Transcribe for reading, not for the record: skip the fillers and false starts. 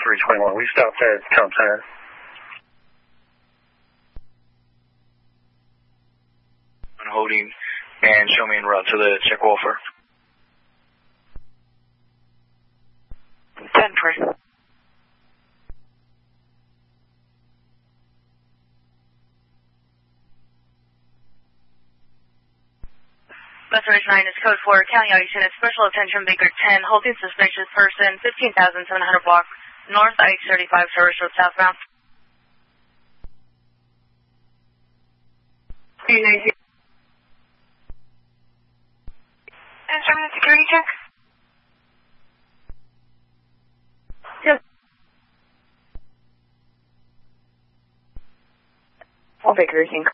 0321. We stopped there at Town Center. Holding and show me en route to the Czech Wolfer. 10-3. Bus 9 is code 4, County Audition is special attention, Baker 10, holding suspicious person, 15,700 block, north I-35 service road southbound. Instrument security check? Yes. All Baker, I think.